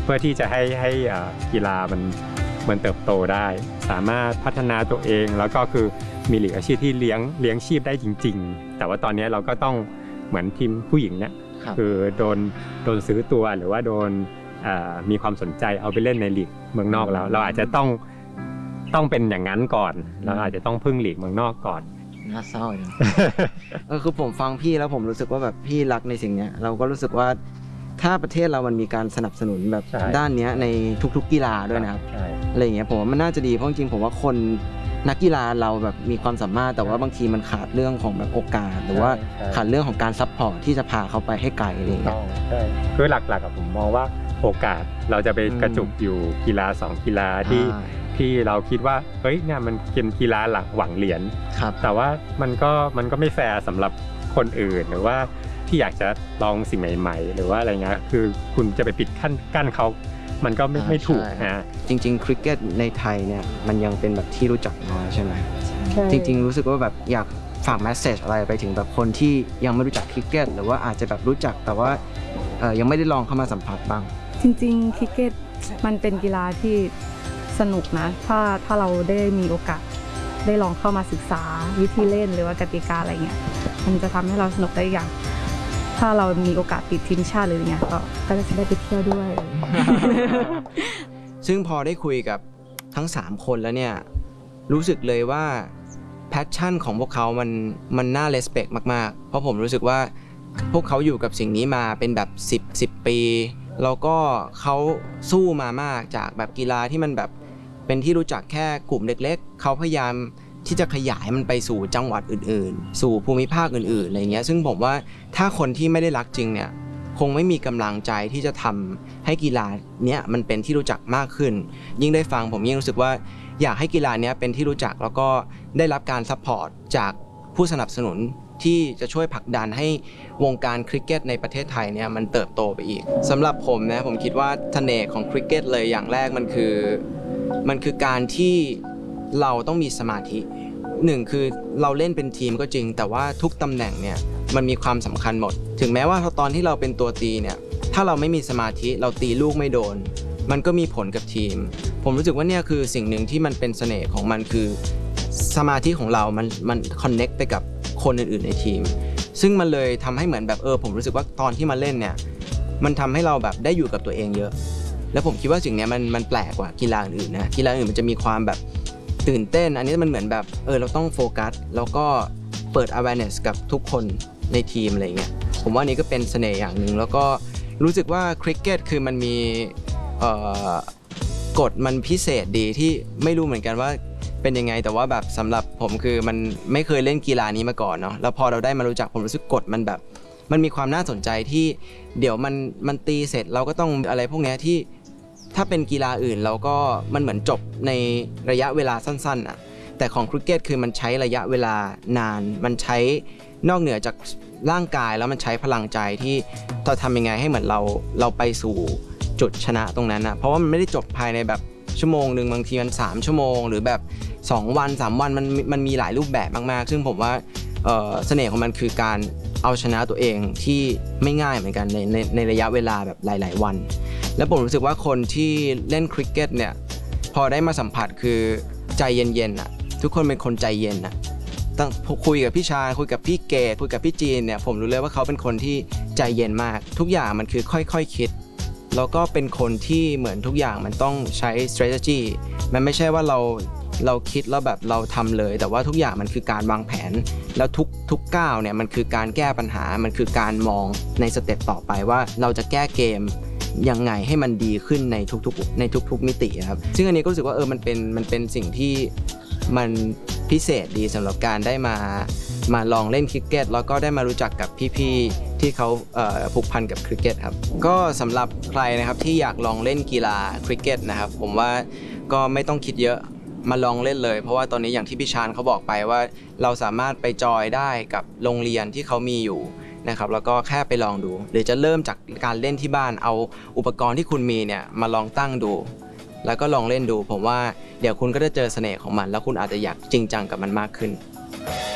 เพื่อที่จะให้กีฬามันเติบโตได้สามารถพัฒนาตัวเองแล้วก็คือมีลีกอาชีพที่เลี้ยงชีพได้จริงๆแต่ว่าตอนนี้เราก็ต้องเหมือนทีมผู้หญิงเนี่ยคือโดนซื้อตัวหรือว่าโดนมีความสนใจเอาไปเล่นในลีกเมืองนอกแล้วเราอาจจะต้องเป็นอย่างนั้นก่อนเราอาจจะต้องพึ่งลีกเมืองนอกก่อนน่าเศร้าจัง คือผมฟังพี่แล้วผมรู้สึกว่าแบบพี่รักในสิ่งนี้เราก็รู้สึกว่าถ้าประเทศเรามันมีการสนับสนุนแบบด้านนี้ในทุกๆกีฬาด้วยนะครับอะไรอย่างเงี้ยผมว่ามันน่าจะดีเพราะจริงๆผมว่าคนนักกีฬาเราแบบมีความสามารถแต่ว่าบางทีมันขาดเรื่องของแบบโอกาสหรือว่าขาดเรื่องของการซัพพอร์ตที่จะพาเขาไปให้ไกลอะไรอย่างเงี้ยคือหลักๆผมมองว่าโอกาสเราจะไปกระจุกอยู่กีฬา2กีฬาที่เราคิดว่าเฮ้ยเนี่ยมันเป็นกีฬาหวังเหรียญแต่ว่ามันก็ไม่แฟร์สำหรับคนอื่นหรือว่าที่อยากจะลองสิ่งใหม่ๆหรือว่าอะไรเงี้ยคือคุณจะไปปิดกั้นเขามันก็ไม่ถูกนะจริงๆคริกเก็ตในไทยเนี่ยมันยังเป็นแบบที่รู้จักน้อยใช่ไหมจริงๆรู้สึกว่าแบบอยากฝากแมสเซจอะไรไปถึงแบบคนที่ยังไม่รู้จักคริกเก็ตหรือว่าอาจจะแบบรู้จักแต่ว่ายังไม่ได้ลองเข้ามาสัมผัสบ้างจริงๆคริกเก็ตมันเป็นกีฬาที่สนุกนะถ้าเราได้มีโอกาสได้ลองเข้ามาศึกษาวิธีเล่นหรือว่ากติกาอะไรเงี้ยมันจะทำให้เราสนุกได้อย่างถ้าเรามีโอกาสติดทีมชาติหรือเงี้ยก็จะได้ไปเที่ยวด้วยซึ่งพอได้คุยกับทั้ง3คนแล้วเนี่ยรู้สึกเลยว่าแพชชั่นของพวกเขามันน่าเลสเปคมากๆเพราะผมรู้สึกว่าพวกเขาอยู่กับสิ่งนี้มาเป็นแบบ10ปีแล้วก็เขาสู้มามากจากแบบกีฬาที่มันแบบเป็นที่รู้จักแค่กลุ่มเล็กๆเขาพยายามที่จะขยายมันไปสู่จังหวัดอื่นๆสู่ภูมิภาคอื่นๆอะไรเงี้ยซึ่งผมว่าถ้าคนที่ไม่ได้รักจริงเนี่ยคงไม่มีกำลังใจที่จะทำให้กีฬาเนี้ยมันเป็นที่รู้จักมากขึ้นยิ่งได้ฟังผมยิ่งรู้สึกว่าอยากให้กีฬาเนี้ยเป็นที่รู้จักแล้วก็ได้รับการซัพพอร์ตจากผู้สนับสนุนที่จะช่วยผลักดันให้วงการคริกเก็ตในประเทศไทยเนี่ยมันเติบโตไปอีกสำหรับผมนะผมคิดว่าเสน่ห์ของคริกเก็ตเลยอย่างแรกมันคือการที่เราต้องมีสมาธิ1คือเราเล่นเป็นทีมก็จริงแต่ว่าทุกตำแหน่งเนี่ยมันมีความสำคัญหมดถึงแม้ว่าตอนที่เราเป็นตัวตีเนี่ยถ้าเราไม่มีสมาธิเราตีลูกไม่โดนมันก็มีผลกับทีมผมรู้สึกว่าเนี่ยคือสิ่งหนึ่งที่มันเป็นเสน่ห์ของมันคือสมาธิของเรามันคอนเน็กไปกับคนอื่นๆในทีมซึ่งมันเลยทำให้เหมือนแบบผมรู้สึกว่าตอนที่มาเล่นเนี่ยมันทำให้เราแบบได้อยู่กับตัวเองเยอะแล้วผมคิดว่าสิ่งนี้มันแปลกกว่ากีฬาอื่นนะกีฬาอื่นมันจะมีความแบบตื่นเต้นอันนี้มันเหมือนแบบเราต้องโฟกัสแล้วก็เปิด awareness กับทุกคนในทีมอะไรเงี้ยผมว่านี่ก็เป็นเสน่ห์อย่างหนึ่งแล้วก็รู้สึกว่าคริกเก็ตคือมันมีกฎมันพิเศษดีที่ไม่รู้เหมือนกันว่าเป็นยังไงแต่ว่าแบบสำหรับผมคือมันไม่เคยเล่นกีฬานี้มาก่อนเนาะแล้วพอเราได้มารู้จักผมรู้สึกกฎมันแบบมันมีความน่าสนใจที่เดี๋ยวมันตีเสร็จเราก็ต้องอะไรพวกนี้ที่ถ้าเป็นกีฬาอื่นเราก็มันเหมือนจบในระยะเวลาสั้นๆอ่ะแต่ของคริกเก็ตคือมันใช้ระยะเวลานานมันใช้นอกเหนือจากร่างกายแล้วมันใช้พลังใจที่เราทำยังไงให้เหมือนเราไปสู่จุดชนะตรงนั้นนะเพราะว่ามันไม่ได้จบภายในแบบชั่วโมงนึงบางทีมัน3ชั่วโมงหรือแบบ2วัน3วันมันมีหลายรูปแบบมากๆซึ่งผมว่าเสน่ห์ของมันคือการเอาชนะตัวเองที่ไม่ง่ายเหมือนกันในระยะเวลาแบบหลายๆวันแล้วผมรู้สึกว่าคนที่เล่นคริกเก็ตเนี่ยพอได้มาสัมผัสคือใจเย็นๆอ่ะทุกคนเป็นคนใจเย็นอ่ะตั้งคุยกับพี่ชาคุยกับพี่เกดคุยกับพี่จีนเนี่ยผมรู้เลยว่าเขาเป็นคนที่ใจเย็นมากทุกอย่างมันคือค่อยๆคิดแล้วก็เป็นคนที่เหมือนทุกอย่างมันต้องใช้ strategy มันไม่ใช่ว่าเราคิดแล้วแบบเราทำเลยแต่ว่าทุกอย่างมันคือการวางแผนแล้วทุกก้าวเนี่ยมันคือการแก้ปัญหามันคือการมองในสเต็ปต่อไปว่าเราจะแก้เกมยังไงให้มันดีขึ้นในทุกมิติครับซึ่งอันนี้ก็รู้สึกว่ามันเป็นสิ่งที่มันพิเศษดีสำหรับการได้มาลองเล่นคริกเก็ตแล้วก็ได้มารู้จักกับพี่ๆที่เขาผูกพันกับคริกเก็ตครับก็สำหรับใครนะครับที่อยากลองเล่นกีฬาคริกเก็ตนะครับผมว่าก็ไม่ต้องคิดเยอะมาลองเล่นเลยเพราะว่าตอนนี้อย่างที่พี่ชาญเขาบอกไปว่าเราสามารถไปจอยได้กับโรงเรียนที่เขามีอยู่นะครับแล้วก็แค่ไปลองดูหรือจะเริ่มจากการเล่นที่บ้านเอาอุปกรณ์ที่คุณมีเนี่ยมาลองตั้งดูแล้วก็ลองเล่นดูผมว่าเดี๋ยวคุณก็จะเจอเสน่ห์ของมันแล้วคุณอาจจะอยากจริงจังกับมันมากขึ้น